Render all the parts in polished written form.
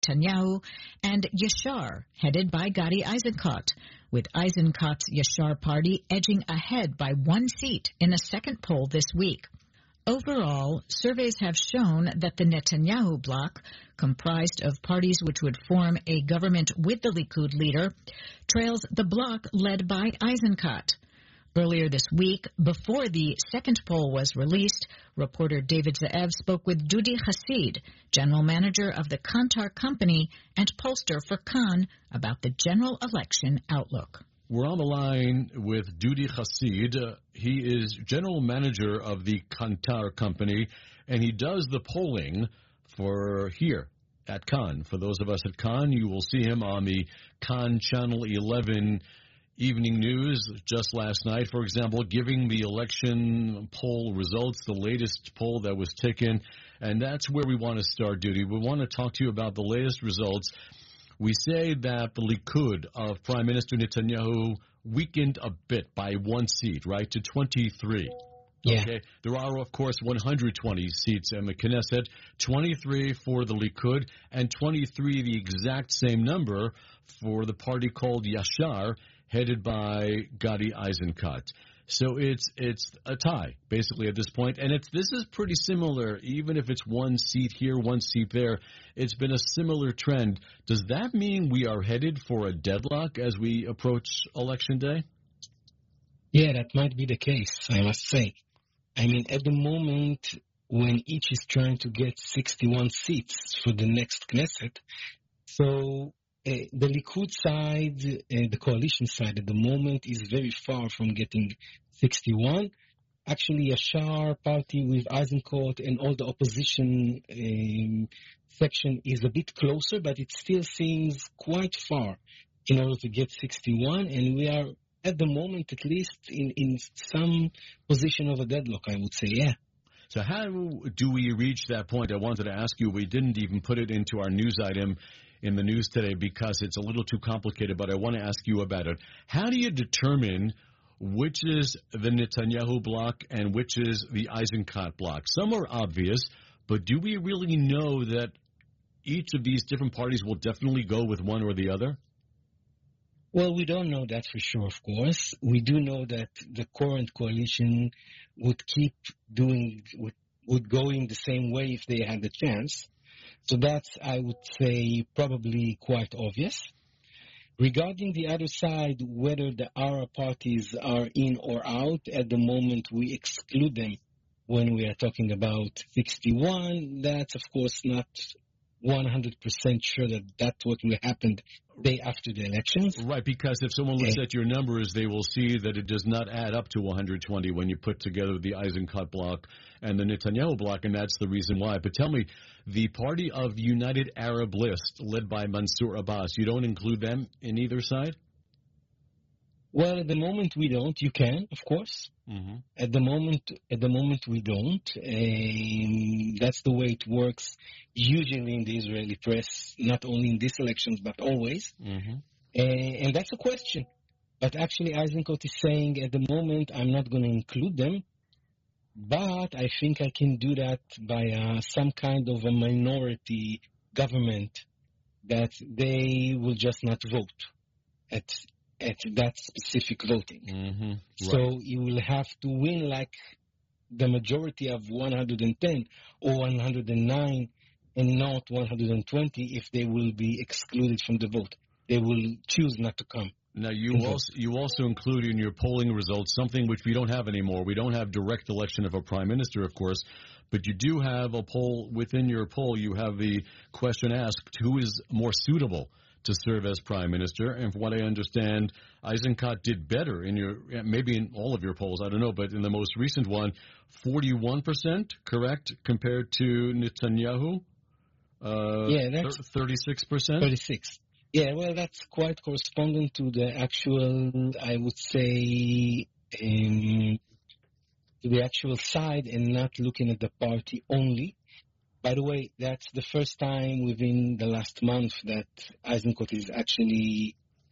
Netanyahu, and Yashar, headed by Gadi Eisenkot, with Eisenkot's Yashar party edging ahead by 1 seat in a second poll this week. Overall, surveys have shown that the Netanyahu bloc, comprised of parties which would form a government with the Likud leader, trails the bloc led by Eisenkot. Earlier this week, before the second poll was released, reporter David Ze'ev spoke with Dudi Hasid, general manager of the Kantar Company and pollster for Kan, about the general election outlook. We're on the line with Dudi Hasid. He is general manager of the Kantar Company, and he does the polling for here at Kan. For those of us at Kan, you will see him on the Kan Channel 11 Evening News just last night, for example, giving the election poll results, the latest poll that was taken. And that's where we want to start, Dudi. We want to talk to you about the latest results. We say that the Likud of Prime Minister Netanyahu weakened a bit by 1 seat, right, to 23. Yeah. Okay. There are, of course, 120 seats in the Knesset, 23 for the Likud, and 23, the exact same number, for the party called Yashar, headed by Gadi Eisenkot. So it's a tie, basically, at this point. And this is pretty similar, even if it's 1 seat here, 1 seat there. It's been a similar trend. Does that mean we are headed for a deadlock as we approach Election Day? Yeah, that might be the case, I must say. I mean, at the moment, when each is trying to get 61 seats for the next Knesset, so the Likud side, the coalition side at the moment is very far from getting 61. Actually, Yashar party with Eisenkot and all the opposition section is a bit closer, but it still seems quite far in order to get 61. And we are, at the moment, at least in some position of a deadlock, I would say, yeah. So how do we reach that point? I wanted to ask you, we didn't even put it into our news item in the news today because it's a little too complicated, but I want to ask you about it. How do you determine which is the Netanyahu bloc and which is the Eisenkot bloc? Some are obvious, but do we really know that each of these different parties will definitely go with one or the other? Well, we don't know that for sure, of course. We do know that the current coalition would keep would go in the same way if they had the chance. So that's, I would say, probably quite obvious. Regarding the other side, whether the ARA parties are in or out, at the moment we exclude them when we are talking about 61. That's, of course, not 100% sure that that's what will happen day after the elections. Right, because if someone looks at your numbers, they will see that it does not add up to 120 when you put together the Eisenkot bloc and the Netanyahu bloc, and that's the reason why. But tell me, the Party of United Arab List, led by Mansour Abbas, you don't include them in either side? Well, at the moment we don't. You can, of course. Mm-hmm. At the moment we don't. That's the way it works usually in the Israeli press, not only in these elections, but always. Mm-hmm. And that's a question. But actually, Eisenkot is saying at the moment, I'm not going to include them, but I think I can do that by some kind of a minority government that they will just not vote at that specific voting. Mm-hmm. Right. So you will have to win like the majority of 110 or 109 and not 120 if they will be excluded from the vote. They will choose not to come. Now, you also include in your polling results something which we don't have anymore. We don't have direct election of a prime minister, of course, but you do have a poll. Within your poll, you have the question asked, who is more suitable to serve as prime minister? And from what I understand, Eisenkot did better maybe in all of your polls, I don't know, but in the most recent one, 41%, correct, compared to Netanyahu? Yeah, that's 36%? 36. Yeah, well, that's quite corresponding to the actual, I would say, to the actual side and not looking at the party only. By the way, that's the first time within the last month that Eisenkot is actually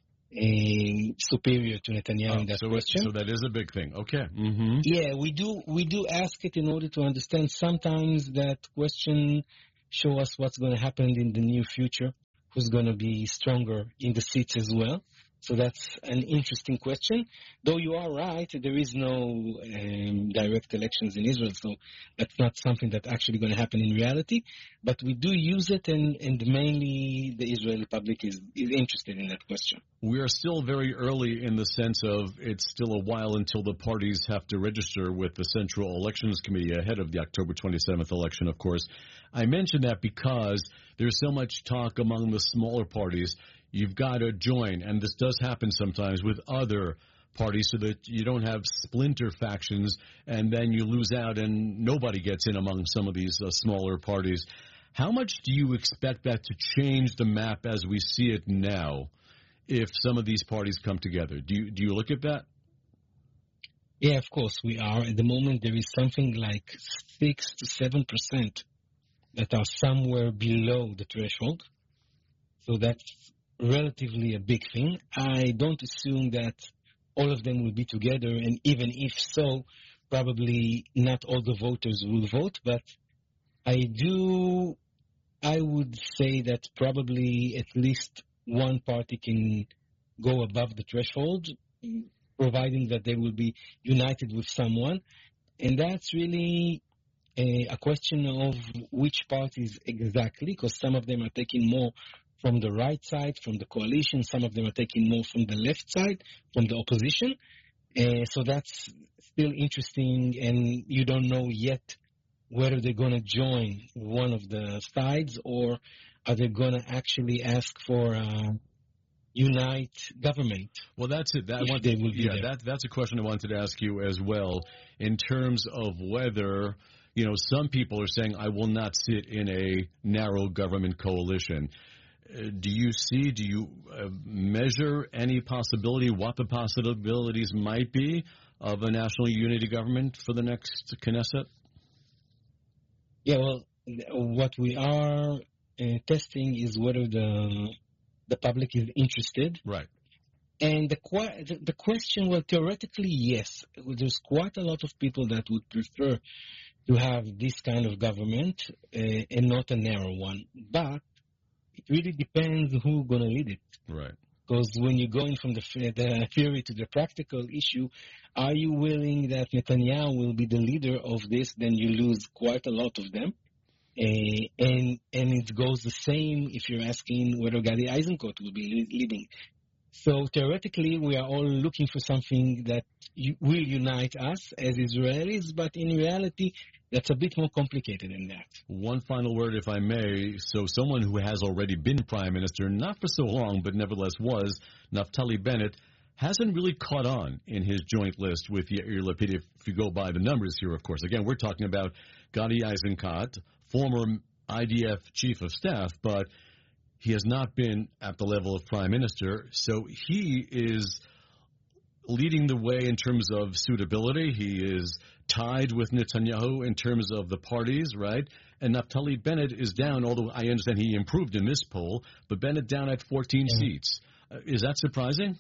superior to Netanyahu in that question. So that is a big thing. Okay. Mm-hmm. Yeah, we do ask it in order to understand. Sometimes that question show us what's going to happen in the near future. who's going to be stronger in the seats as well. So that's an interesting question. Though you are right, there is no direct elections in Israel, so that's not something that's actually going to happen in reality. But we do use it, and mainly the Israeli public is interested in that question. We are still very early in the sense of it's still a while until the parties have to register with the Central Elections Committee ahead of the October 27th election, of course. I mention that because there's so much talk among the smaller parties. You've got to join, and this does happen sometimes with other parties so that you don't have splinter factions and then you lose out and nobody gets in among some of these smaller parties. How much do you expect that to change the map as we see it now if some of these parties come together? Do you look at that? Yeah, of course we are. At the moment, there is something like 6 to 7% that are somewhere below the threshold. So that's relatively a big thing. I don't assume that all of them will be together, and even if so, probably not all the voters will vote, but I would say that probably at least one party can go above the threshold, providing that they will be united with someone. And that's really a question of which parties exactly, because some of them are taking more from the right side, from the coalition. Some of them are taking more from the left side, from the opposition. So that's still interesting, and you don't know yet whether they're going to join one of the sides or are they going to actually ask for unite government. Well, that's it. That's a question I wanted to ask you as well, in terms of whether, some people are saying, I will not sit in a narrow government coalition. Do you measure any possibility, what the possibilities might be of a national unity government for the next Knesset? Yeah, well, what we are testing is whether the public is interested. Right. And the question, well, theoretically, yes. There's quite a lot of people that would prefer to have this kind of government and not a narrow one. But it really depends who's going to lead it. Right. Because when you're going from the theory to the practical issue, are you willing that Netanyahu will be the leader of this? Then you lose quite a lot of them. And it goes the same if you're asking whether Gadi Eisenkot will be leading. So theoretically, we are all looking for something that will unite us as Israelis, but in reality, that's a bit more complicated than that. One final word, if I may. So someone who has already been prime minister, not for so long, but nevertheless was, Naftali Bennett, hasn't really caught on in his joint list with Yair Lapid, if you go by the numbers here, of course. Again, we're talking about Gadi Eisenkot, former IDF chief of staff, but he has not been at the level of prime minister. So he is leading the way in terms of suitability. He is tied with Netanyahu in terms of the parties, right? And Naftali Bennett is down, although I understand he improved in this poll, but Bennett down at 14 seats. Is that surprising?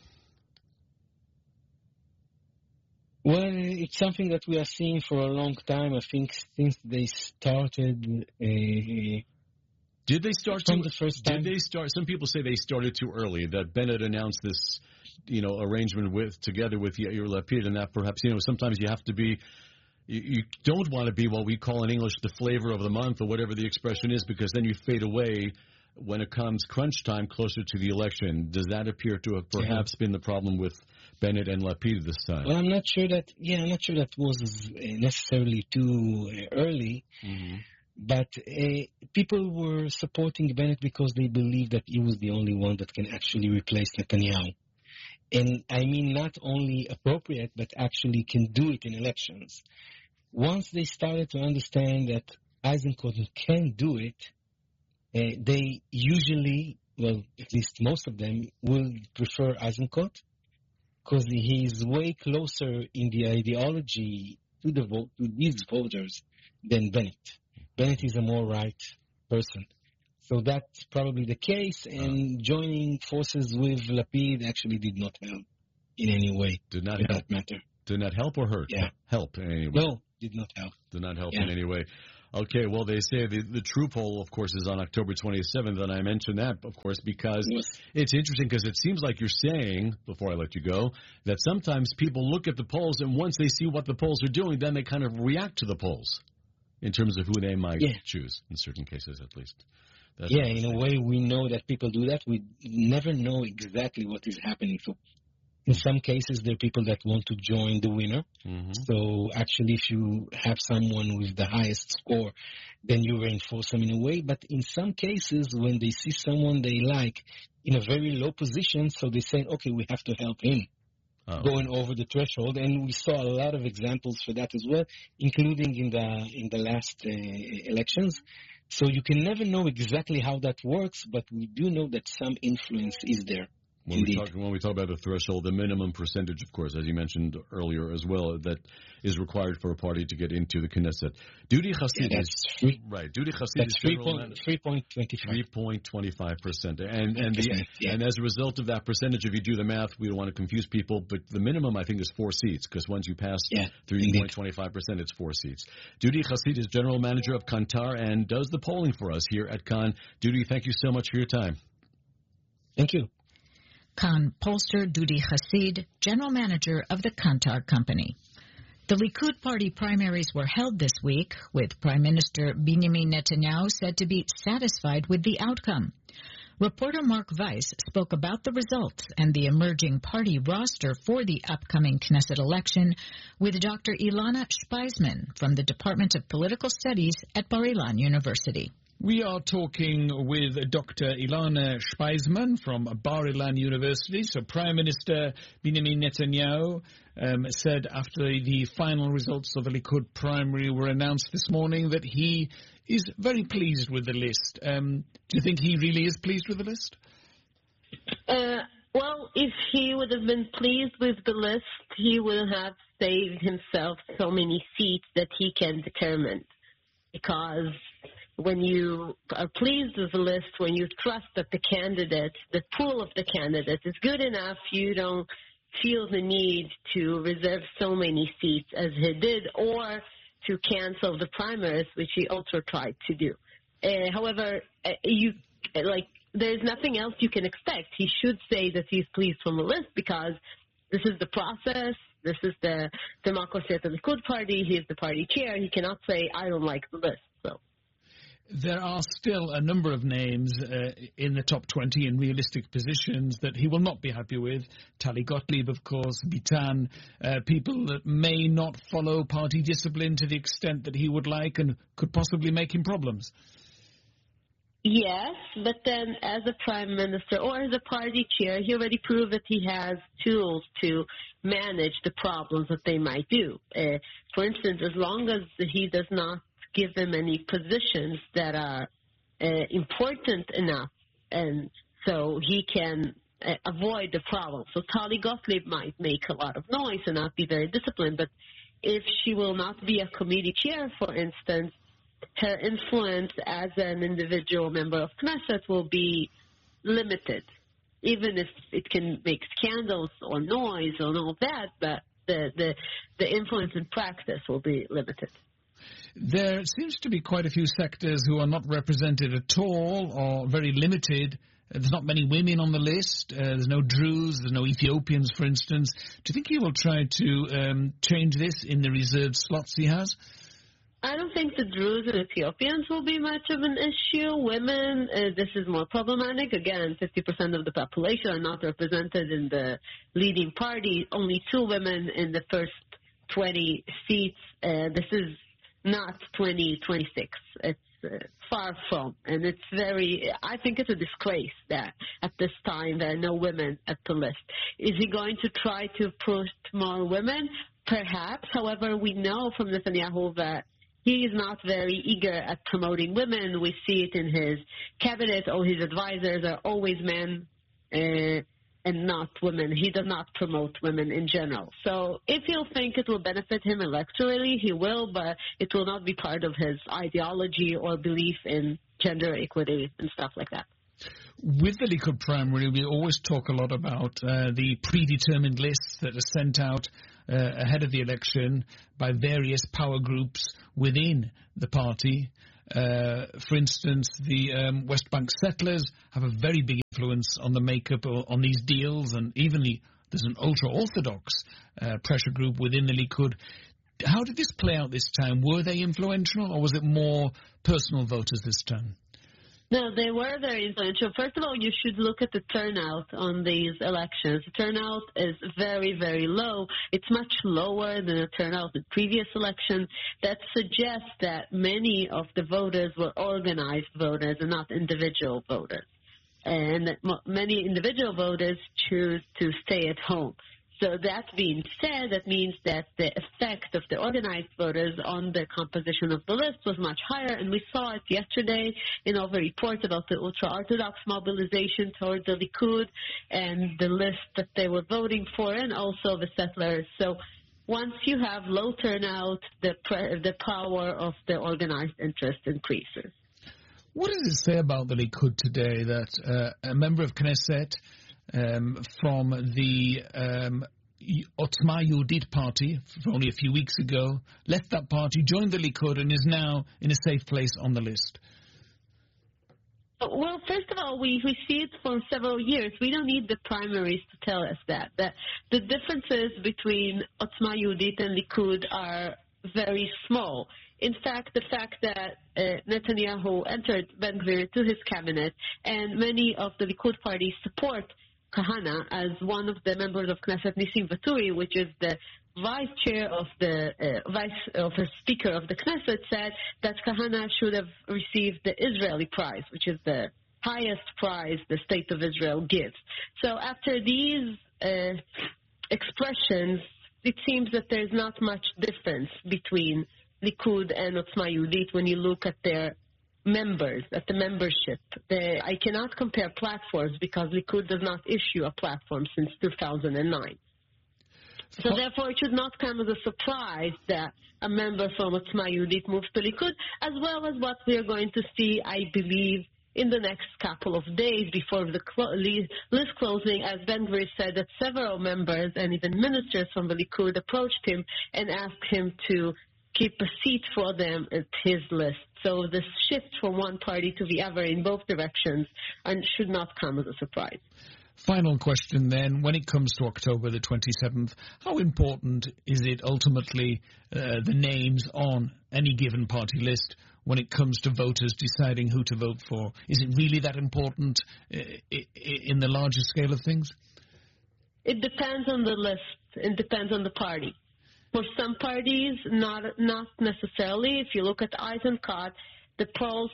Well, it's something that we are seeing for a long time. I think since they started. Did they start from the first time? Did they start? Some people say they started too early. That Bennett announced this, arrangement together with Yair Lapid, and that perhaps sometimes you have to be. You don't want to be what we call in English the flavor of the month or whatever the expression is, because then you fade away when it comes crunch time closer to the election. Does that appear to have perhaps been the problem with Bennett and Lapid this time? Well, I'm not sure that was necessarily too early. Mm-hmm. But people were supporting Bennett because they believed that he was the only one that can actually replace Netanyahu. And I mean not only appropriate, but actually can do it in elections. Once they started to understand that Eisenkot can do it, they usually, well, at least most of them, will prefer Eisenkot because he is way closer in the ideology to these voters than Bennett. Bennett is a more right person. So that's probably the case, and joining forces with Lapid actually did not help in any way. Did not help. That matter. Did not help or hurt? Yeah. Help in any way? No, did not help. Did not help in any way. Okay, well, they say the true poll, of course, is on October 27th, and I mentioned that, of course, because it's interesting because it seems like you're saying, before I let you go, that sometimes people look at the polls, and once they see what the polls are doing, then they kind of react to the polls in terms of who they might choose, in certain cases at least. That's in a way, we know that people do that. We never know exactly what is happening. So in some cases, there are people that want to join the winner. Mm-hmm. So actually, if you have someone with the highest score, then you reinforce them in a way. But in some cases, when they see someone they like in a very low position, so they say, okay, we have to help him going over the threshold. And we saw a lot of examples for that as well, including in the last elections. So you can never know exactly how that works, but we do know that some influence is there. When we talk about the threshold, the minimum percentage, of course, as you mentioned earlier as well, that is required for a party to get into the Knesset. Dudi Chassid Dudi Chassid is 3.25%. And as a result of that percentage, if you do the math, we don't want to confuse people, but the minimum, I think, is 4 seats, because once you pass 3.25%, it's 4 seats. Dudi Chassid is general manager of Kantar and does the polling for us here at Kan. Dudi, thank you so much for your time. Thank you. Kan pollster Dudi Chassid, general manager of the Kantar Company. The Likud party primaries were held this week, with Prime Minister Benjamin Netanyahu said to be satisfied with the outcome. Reporter Mark Weiss spoke about the results and the emerging party roster for the upcoming Knesset election with Dr. Ilana Speisman from the Department of Political Studies at Bar-Ilan University. We are talking with Dr. Ilana Speisman from Bar-Ilan University. So Prime Minister Benjamin Netanyahu said after the final results of the Likud primary were announced this morning that he is very pleased with the list. Do you think he really is pleased with the list? Well, if he would have been pleased with the list, he would have saved himself so many seats that he can determine. Because when you are pleased with the list, when you trust that the pool of the candidates is good enough, you don't feel the need to reserve so many seats as he did, or to cancel the primaries, which he also tried to do. However, there's nothing else you can expect. He should say that he's pleased from the list because this is the process. This is the democracy of the Likud party. He's the party chair. He cannot say, I don't like the list. So. There are still a number of names in the top 20 in realistic positions that he will not be happy with. Tali Gottlieb, of course, Bitan, people that may not follow party discipline to the extent that he would like and could possibly make him problems. Yes, but then as a prime minister or as a party chair, he already proved that he has tools to manage the problems that they might do. For instance, as long as he does not give them any positions that are important enough, and so he can avoid the problem. So Tali Gottlieb might make a lot of noise and not be very disciplined, but if she will not be a committee chair, for instance, her influence as an individual member of Knesset will be limited, even if it can make scandals or noise or all that, but the influence in practice will be limited. There seems to be quite a few sectors who are not represented at all or very limited. There's not many women on the list. There's no Druze. There's no Ethiopians, for instance. Do you think he will try to change this in the reserved slots he has? I don't think the Druze and Ethiopians will be much of an issue. Women, this is more problematic. Again, 50% of the population are not represented in the leading party. Only 2 women in the first 20 seats. This is not 2026. It's far from. And it's I think it's a disgrace that at this time there are no women at the list. Is he going to try to push more women? Perhaps. However, we know from Netanyahu that he is not very eager at promoting women. We see it in his cabinet. All his advisors are always men and not women. He does not promote women in general. So if he'll think it will benefit him electorally, he will, but it will not be part of his ideology or belief in gender equity and stuff like that. With the Likud primary, we always talk a lot about the predetermined lists that are sent out ahead of the election by various power groups within the party. For instance, the West Bank settlers have a very big influence on the makeup on these deals, and even there's an ultra-Orthodox pressure group within the Likud. How did this play out this time? Were they influential, or was it more personal voters this time? No, they were very influential. First of all, you should look at the turnout on these elections. The turnout is very, very low. It's much lower than the turnout in previous elections. That suggests that many of the voters were organized voters and not individual voters. And that many individual voters choose to stay at home. So that being said, that means that the effect of the organized voters on the composition of the list was much higher, and we saw it yesterday in all the reports about the ultra-Orthodox mobilization toward the Likud and the list that they were voting for, and also the settlers. So once you have low turnout, the power of the organized interest increases. What does it say about the Likud today that a member of Knesset from the Otzma Yehudit party for only a few weeks ago, left that party, joined the Likud, and is now in a safe place on the list? Well, first of all, we see it for several years. We don't need the primaries to tell us that the differences between Otzma Yehudit and Likud are very small. In fact, the fact that Netanyahu entered Ben-Gvir to his cabinet and many of the Likud party support Kahana as one of the members of Knesset, Nissim Vaturi, which is the vice chair of the speaker of the Knesset, said that Kahana should have received the Israeli prize, which is the highest prize the state of Israel gives. So after these expressions, it seems that there's not much difference between Likud and Otzma Yehudit when you look at their members, at the membership. I cannot compare platforms because Likud does not issue a platform since 2009. So therefore, it should not come as a surprise that a member from Otzma Yehudit moves to Likud, as well as what we are going to see, I believe, in the next couple of days before the list closing, as Ben-Gvir said that several members and even ministers from the Likud approached him and asked him to keep a seat for them at his list. So the shift from one party to the other in both directions should not come as a surprise. Final question then, when it comes to October the 27th, how important is it ultimately the names on any given party list when it comes to voters deciding who to vote for? Is it really that important in the larger scale of things? It depends on the list. It depends on the party. For some parties, not necessarily. If you look at Eisenkot, the polls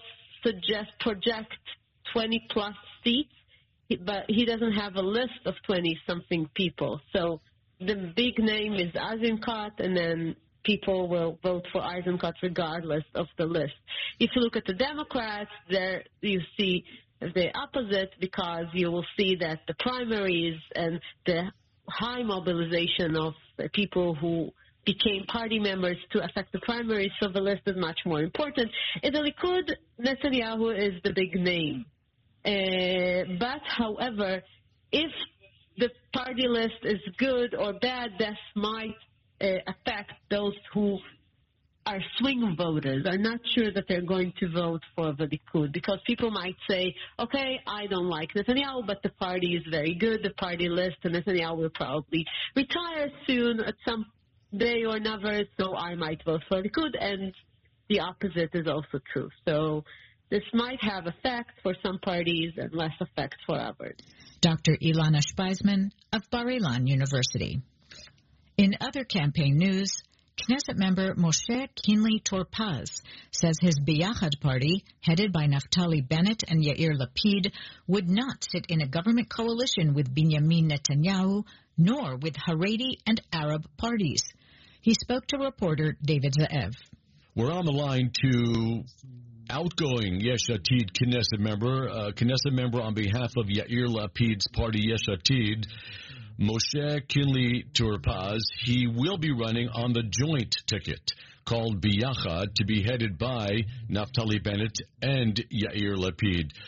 project 20-plus seats, but he doesn't have a list of 20-something people. So the big name is Eisenkot, and then people will vote for Eisenkot regardless of the list. If you look at the Democrats, there you see the opposite, because you will see that the primaries and the high mobilization of people who became party members to affect the primaries, so the list is much more important. In the Likud, Netanyahu is the big name. But, however, if the party list is good or bad, this might affect those who are swing voters, are not sure that they're going to vote for the Likud, because people might say, okay, I don't like Netanyahu, but the party is very good, the party list, and Netanyahu will probably retire soon at some day or another, so I might vote for Likud, and the opposite is also true. So this might have effect for some parties and less effect for others. Dr. Ilana Speisman of Bar-Ilan University. In other campaign news, Knesset member Moshe Kinley Torpaz says his Biyachad party, headed by Naftali Bennett and Yair Lapid, would not sit in a government coalition with Binyamin Netanyahu, nor with Haredi and Arab parties. He spoke to reporter David Ze'ev. We're on the line to outgoing Yesh Atid Knesset member on behalf of Yair Lapid's party Yesh Atid, Moshe Kinley Torpaz. He will be running on the joint ticket called Biyachad, to be headed by Naftali Bennett and Yair Lapid.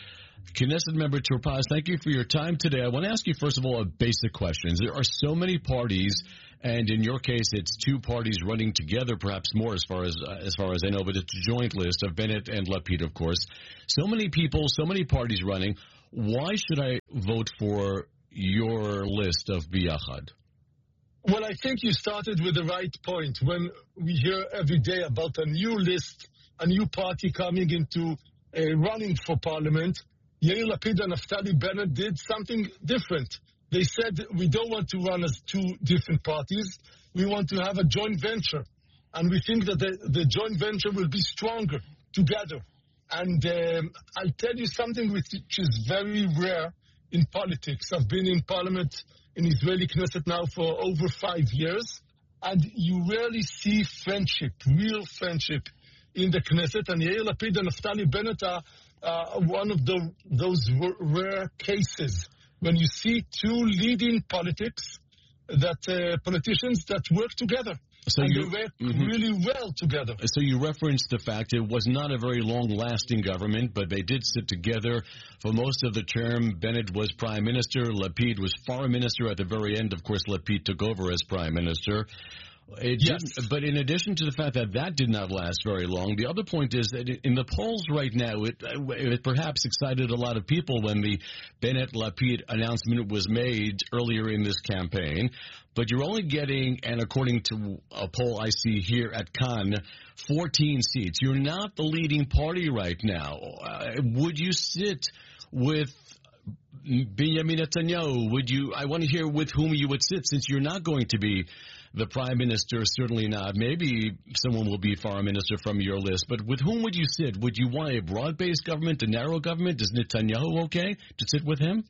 Knesset member Torpaz, thank you for your time today. I want to ask you, first of all, a basic question. There are so many parties, and in your case, it's two parties running together, perhaps more as far as I know, but it's a joint list of Bennett and Lapid, of course. So many people, so many parties running. Why should I vote for your list of Biyachad? Well, I think you started with the right point. When we hear every day about a new list, a new party coming into running for parliament, Yair Lapid and Naftali Bennett did something different. They said, we don't want to run as two different parties. We want to have a joint venture. And we think that the joint venture will be stronger together. And I'll tell you something which is very rare in politics. I've been in parliament in Israeli Knesset now for over 5 years. And you rarely see friendship, real friendship in the Knesset. And Yair Lapid and Naftali Bennett are one of those rare cases when you see two leading politicians that work together. So and they work really well together. So you referenced the fact it was not a very long-lasting government, but they did sit together for most of the term. Bennett was prime minister. Lapid was foreign minister at the very end. Of course, Lapid took over as prime minister. Yes. But in addition to the fact that did not last very long, the other point is that in the polls right now, it perhaps excited a lot of people when the Bennett-Lapid announcement was made earlier in this campaign. But you're only getting, and according to a poll I see here at Cannes, 14 seats. You're not the leading party right now. Would you sit with Benjamin Netanyahu? I want to hear with whom you would sit, since you're not going to be the prime minister, certainly not. Maybe someone will be foreign minister from your list, but with whom would you sit? Would you want a broad-based government, a narrow government? Is Netanyahu okay to sit with him?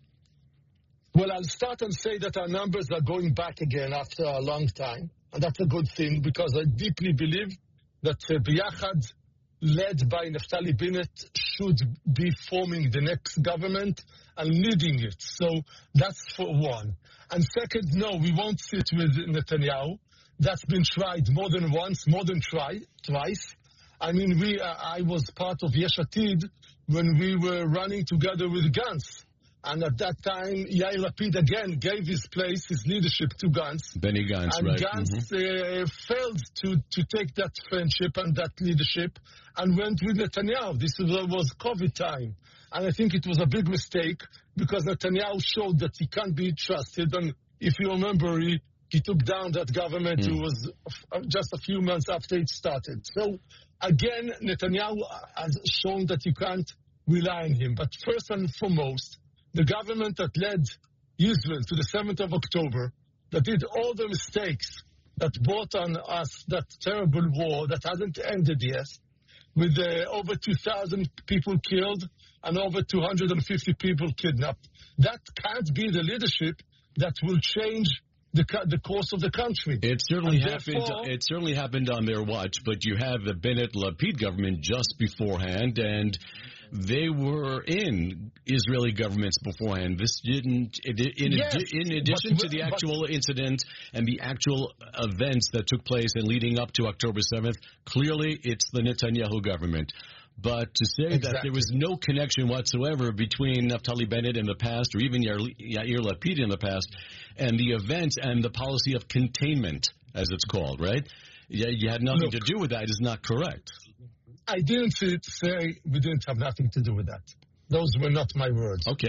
Well, I'll start and say that our numbers are going back again after a long time, and that's a good thing, because I deeply believe that Biyachad, led by Naftali Bennett, should be forming the next government and leading it. So that's for one. And second, no, we won't sit with Netanyahu. That's been tried more than once, more than twice. I mean, I was part of Yesh Atid when we were running together with Gantz. And at that time, Yair Lapid again gave his place, his leadership to Gantz. Benny Gantz, and right. Gantz failed to take that friendship and that leadership and went with Netanyahu. This was COVID time. And I think it was a big mistake, because Netanyahu showed that he can't be trusted. And if you remember, he took down that government. It was just a few months after it started. So again, Netanyahu has shown that you can't rely on him. But first and foremost, the government that led Israel to the 7th of October, that did all the mistakes that brought on us that terrible war that hasn't ended yet, with over 2,000 people killed and over 250 people kidnapped. That can't be the leadership that will change the course of the country. It certainly happened on their watch, but you have the Bennett-Lapid government just beforehand, and they were in Israeli governments beforehand. This didn't, in addition to the actual incident and the actual events that took place and leading up to October 7th, clearly it's the Netanyahu government. But to say that there was no connection whatsoever between Naftali Bennett in the past, or even Yair Lapid in the past, and the events and the policy of containment, as it's called, right? Yeah, you had nothing to do with that is not correct. I didn't say we didn't have nothing to do with that. Those were not my words. Okay.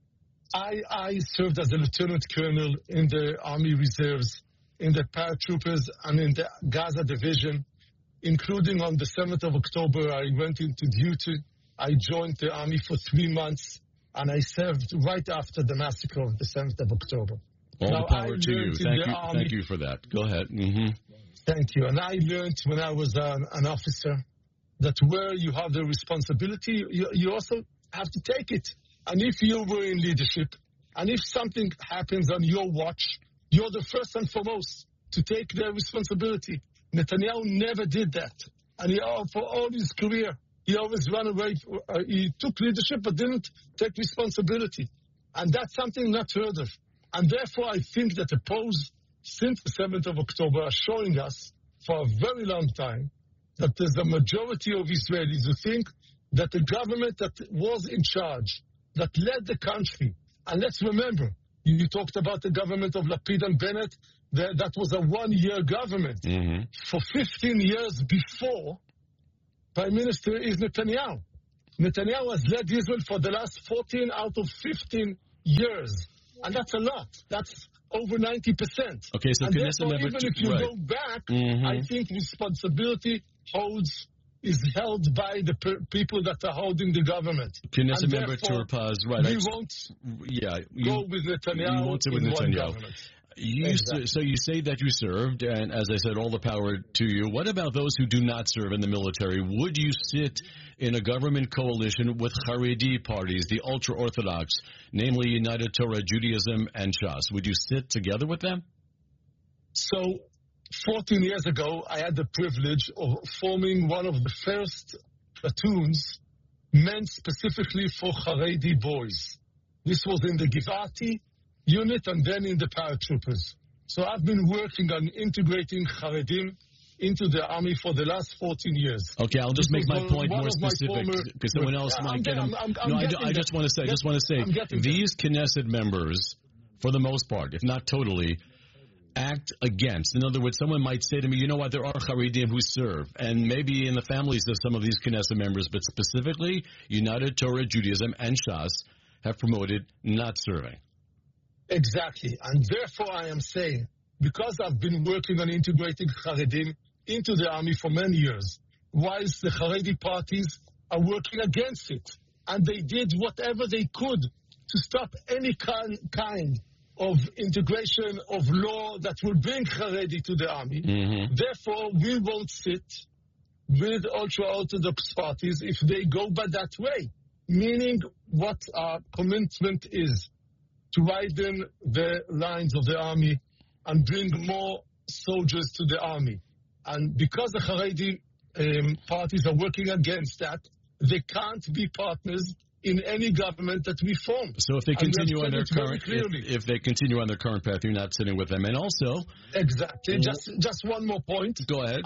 I served as a lieutenant colonel in the Army Reserves, in the paratroopers, and in the Gaza division. Including on the 7th of October, I went into duty. I joined the army for 3 months, and I served right after the massacre of the 7th of October. All the power to you. Thank you for that. Go ahead. Mm-hmm. Thank you. And I learned when I was an officer that where you have the responsibility, you also have to take it. And if you were in leadership, and if something happens on your watch, you're the first and foremost to take the responsibility. Netanyahu never did that. And for all his career, he always ran away. He took leadership but didn't take responsibility. And that's something not heard of. And therefore, I think that the polls since the 7th of October are showing us for a very long time that there's a majority of Israelis who think that the government that was in charge that led the country. And let's remember, you talked about the government of Lapid and Bennett. That was a one-year government. Mm-hmm. For 15 years before, Prime Minister is Netanyahu. Netanyahu has led Israel for the last 14 out of 15 years. And that's a lot. That's over 90%. Okay, so and Knesset therefore, member, even if you right. go back, Mhm. I think responsibility is held by the people that are holding the government. Knesset And member therefore, Torpaz, right? We won't go with Netanyahu you won't sit with in one Netanyahu. government. Exactly. So you say that you served, and as I said, all the power to you. What about those who do not serve in the military? Would you sit in a government coalition with Haredi parties, the ultra-Orthodox, namely United Torah, Judaism, and Shas? Would you sit together with them? So 14 years ago, I had the privilege of forming one of the first platoons meant specifically for Haredi boys. This was in the Givati unit and then in the paratroopers. So I've been working on integrating Haredim into the army for the last 14 years. Okay, I'll just make my point more specific because someone else might get them. I just want to say, these Knesset members, for the most part, if not totally, act against. In other words, someone might say to me, you know what, there are Haredim who serve, and maybe in the families of some of these Knesset members, but specifically United Torah, Judaism, and Shas have promoted not serving. Exactly. And therefore I am saying, because I've been working on integrating Haredim into the army for many years, whilst the Haredi parties are working against it, and they did whatever they could to stop any kind of integration of law that will bring Haredi to the army. Mm-hmm. Therefore, we won't sit with ultra-Orthodox parties if they go by that way, meaning what our commitment is to widen the lines of the army and bring more soldiers to the army. And because the Haredi parties are working against that, they can't be partners in any government that we form. So if they continue on their current, if they continue on their current path, you're not sitting with them. And also, exactly. Just one more point. Go ahead.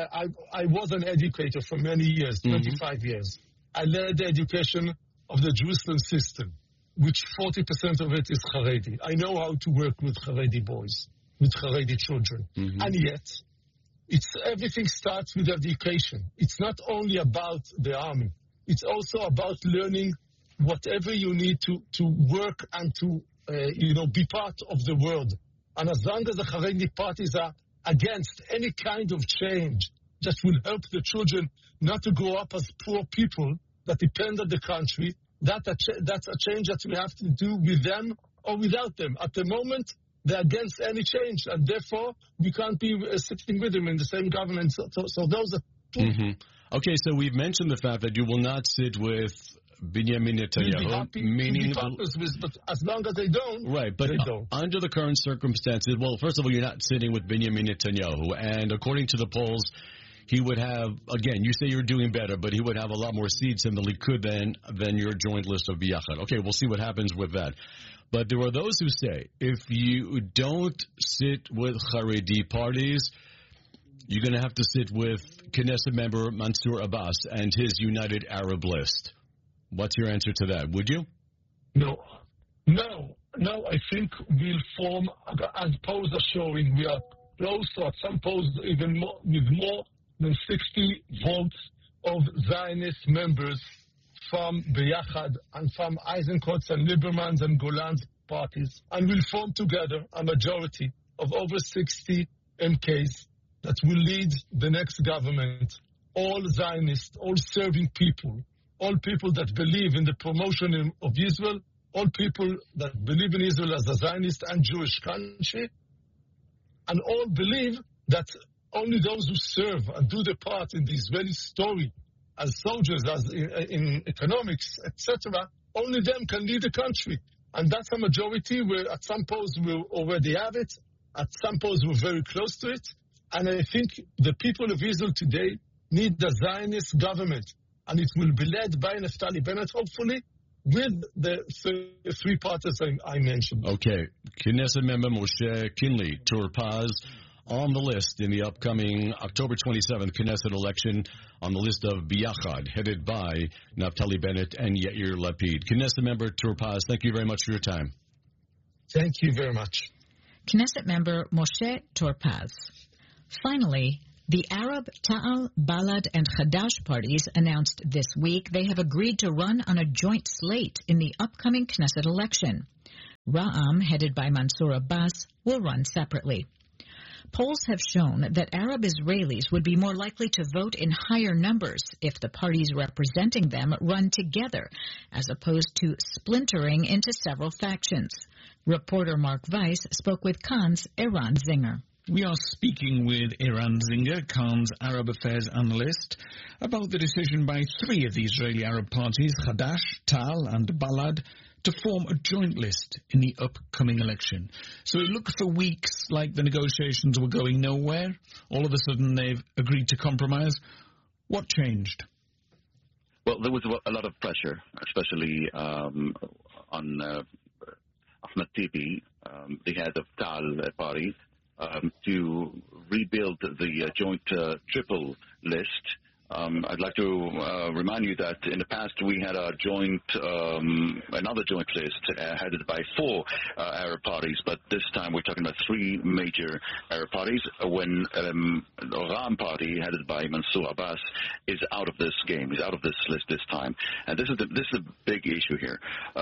I was an educator for many years, 25 years. I led the education of the Jerusalem system, which 40% of it is Haredi. I know how to work with Haredi boys, with Haredi children. Mm-hmm. And yet, everything starts with education. It's not only about the army. It's also about learning whatever you need to work and to be part of the world. And as long as the Haredi parties are against any kind of change that will help the children not to grow up as poor people that depend on the country, that's a change that we have to do with them or without them. At the moment, they're against any change, and therefore we can't be sitting with them in the same government. So those are two. Mm-hmm. Okay, so we've mentioned the fact that you will not sit with Benjamin Netanyahu, we'll be happy to be partners with, but as long as they don't, right? But they don't. Under the current circumstances, well, first of all, you're not sitting with Benjamin Netanyahu, and according to the polls, he would have, again, you say you're doing better, but he would have a lot more seats in the Likud than your joint list of Biyachad. Okay, we'll see what happens with that. But there are those who say if you don't sit with Haredi parties, you're going to have to sit with Knesset member Mansour Abbas and his United Arab List. What's your answer to that? Would you? No. I think we'll form, as polls are showing, we are close, or at some polls even more, with more than 60 votes of Zionist members from Beyachad and from Eisenkot's and Lieberman's and Golan's parties, and we'll form together a majority of over 60 MKs that will lead the next government, all Zionists, all serving people, all people that believe in the promotion of Israel, all people that believe in Israel as a Zionist and Jewish country, and all believe that only those who serve and do their part in the Israeli story as soldiers, as in economics, etc., only them can lead the country. And that's a majority where at some polls we already have it, at some polls we're very close to it. And I think the people of Israel today need the Zionist government, and it will be led by Naftali Bennett, hopefully, with the three parties I mentioned. Okay. Knesset member Moshe Kinley, Torpaz, on the list in the upcoming October 27th Knesset election, on the list of Biyachad, headed by Naftali Bennett and Yair Lapid. Knesset member Tor Paz, thank you very much for your time. Thank you very much. Knesset member Moshe Tor Paz. Finally, the Arab, Ta'al, Balad, and Hadash parties announced this week they have agreed to run on a joint slate in the upcoming Knesset election. Ra'am, headed by Mansour Abbas, will run separately. Polls have shown that Arab Israelis would be more likely to vote in higher numbers if the parties representing them run together, as opposed to splintering into several factions. Reporter Mark Weiss spoke with Cannes' Eran Zinger. We are speaking with Eran Zinger, Cannes' Arab Affairs analyst, about the decision by three of the Israeli Arab parties, Hadash, Ta'al, and Balad, to form a joint list in the upcoming election. So it looked for weeks like the negotiations were going nowhere. All of a sudden they've agreed to compromise. What changed? Well, there was a lot of pressure, especially on Ahmed Tibi, the head of Ta'al party, to rebuild the joint triple list. I'd like to remind you that in the past we had a another joint list headed by four Arab parties, but this time we're talking about three major Arab parties. When the Ra'am party, headed by Mansour Abbas, is out of this game, is out of this list this time, and this is a big issue here.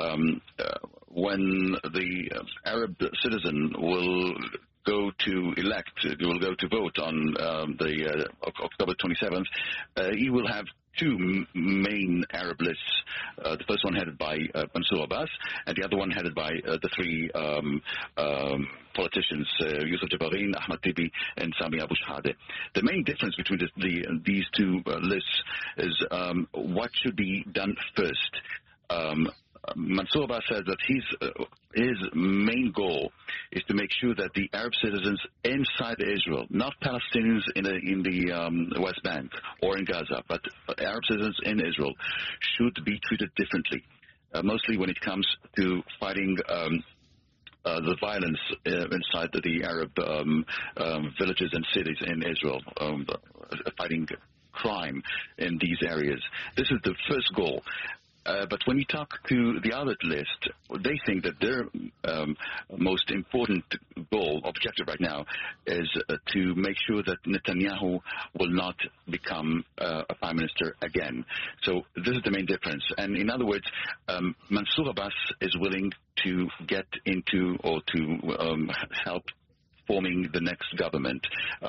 When the Arab citizen will go to vote on the October 27th, he will have two main Arab lists. The first one headed by Mansour Abbas, and the other one headed by the three politicians, Yusuf Jabarin, Ahmed Tibi, and Sami Abu Shahade. The main difference between these two lists is what should be done first. Mansour Abbas says that his main goal is to make sure that the Arab citizens inside Israel, not Palestinians in the West Bank or in Gaza, but Arab citizens in Israel, should be treated differently, mostly when it comes to fighting the violence inside the Arab villages and cities in Israel, fighting crime in these areas. This is the first goal. But when you talk to the other list, they think that their most important objective right now, is to make sure that Netanyahu will not become a prime minister again. So this is the main difference. And in other words, Mansour Abbas is willing to get into or to help forming the next government,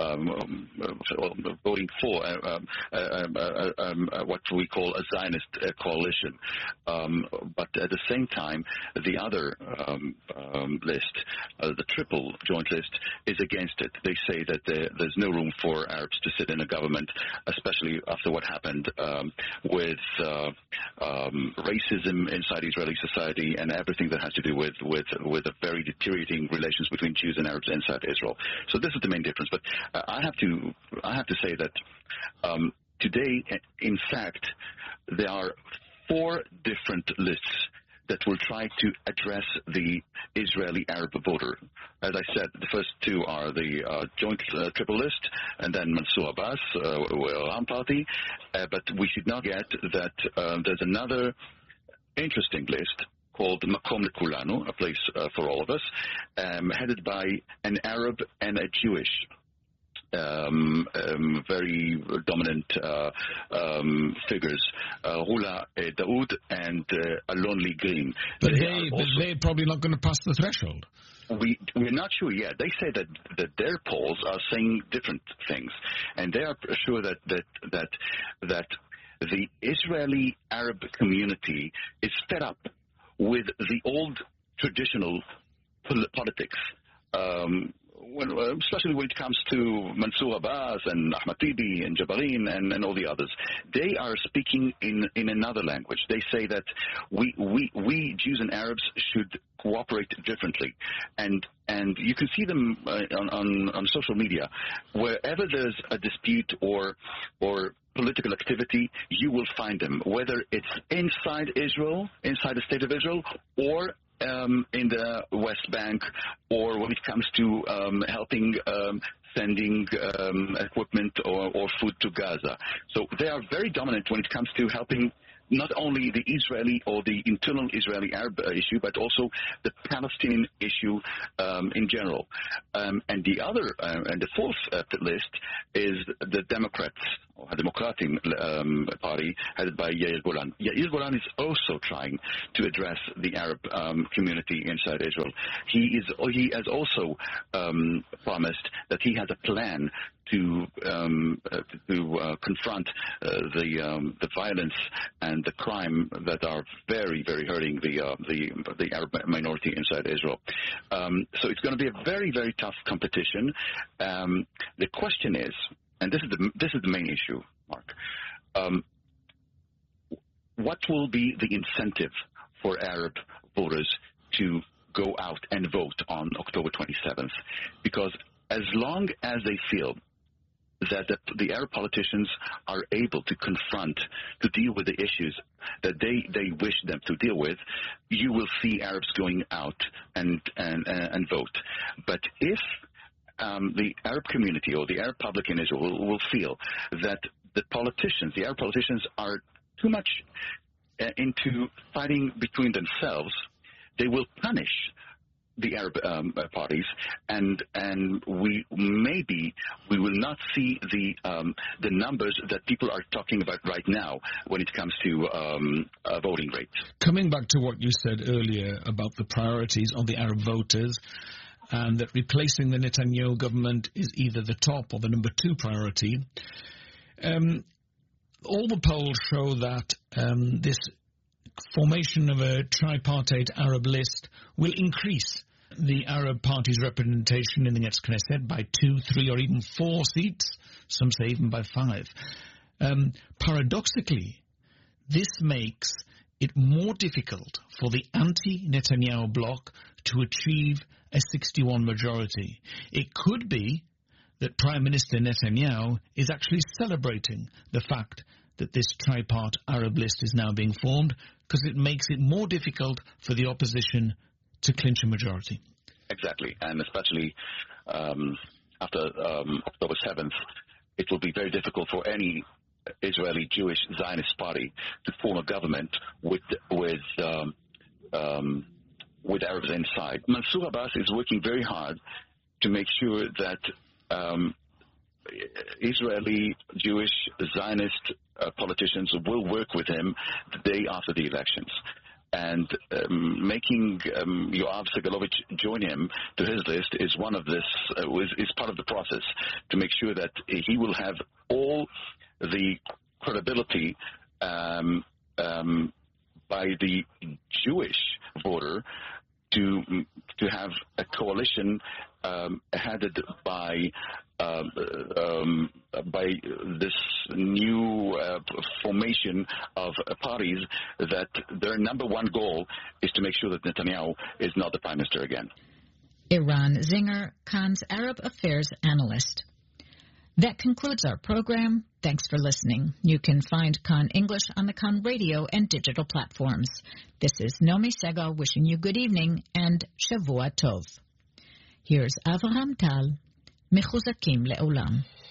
voting for what we call a Zionist coalition. But at the same time, the other list, the triple joint list, is against it. They say that there's no room for Arabs to sit in a government, especially after what happened with racism inside Israeli society and everything that has to do with a very deteriorating relations between Jews and Arabs inside Israel. So this is the main difference. But I have to say that today, in fact, there are four different lists that will try to address the Israeli Arab voter. As I said, the first two are the joint triple list, and then Mansour Abbas, Ra'am party. But we should not forget that there's another interesting list called Makom Lekulanu, a place for all of us, headed by an Arab and a Jewish very dominant figures, Rula Daoud and Alon Green. But they're probably not going to pass the threshold. We're not sure yet. They say that their polls are saying different things, and they are sure that the Israeli Arab community is fed up with the old traditional politics, especially when it comes to Mansour Abbas and Ahmed Tibi and Jabarin and all the others. They are speaking in another language. They say that we Jews and Arabs should cooperate differently, and you can see them on social media. Wherever there's a dispute or political activity, you will find them, whether it's inside Israel, inside the state of Israel, or in the West Bank, or when it comes to helping sending equipment or food to Gaza. So they are very dominant when it comes to helping not only the Israeli or the internal Israeli-Arab issue, but also the Palestinian issue in general. And the fourth list is the Democrats, or the Democratic Party, headed by Yair Golan. Yair Golan is also trying to address the Arab community inside Israel. He has also promised that he has a plan to confront the violence and the crime that are very, very hurting the Arab minority inside Israel. So it's going to be a very, very tough competition. The question is, and this is the main issue, Mark. What will be the incentive for Arab voters to go out and vote on October 27th? Because as long as they feel that the Arab politicians are able to deal with the issues that they wish them to deal with, you will see Arabs going out and vote. But if the Arab community or the Arab public in Israel will feel that the Arab politicians are too much into fighting between themselves, they will punish the Arab parties, and we will not see the numbers that people are talking about right now when it comes to voting rates. Coming back to what you said earlier about the priorities of the Arab voters, and that replacing the Netanyahu government is either the top or the number 2 priority, all the polls show that this formation of a tripartite Arab list will increase the Arab party's representation in the next Knesset by 2, 3, or even 4 seats, some say even by 5. Paradoxically, this makes it more difficult for the anti-Netanyahu bloc to achieve a 61 majority. It could be that Prime Minister Netanyahu is actually celebrating the fact that this tripart Arab list is now being formed, because it makes it more difficult for the opposition to clinch a majority. Exactly, and especially after October 7th, it will be very difficult for any Israeli Jewish Zionist party to form a government with Arabs inside. Mansour Abbas is working very hard to make sure that Israeli Jewish Zionist politicians will work with him the day after the elections. And making Yoav Segalovich join him to his list is one of this is part of the process to make sure that he will have all the credibility by the Jewish voter to have a coalition headed by this new formation of parties that their number 1 goal is to make sure that Netanyahu is not the prime minister again. Eran Zinger, Cannes Arab Affairs analyst. That concludes our program. Thanks for listening. You can find Cannes English on the Cannes radio and digital platforms. This is Nomi Segal wishing you good evening and Shavua Tov. Here's Avraham Tal, Mechuzakim Le'olam.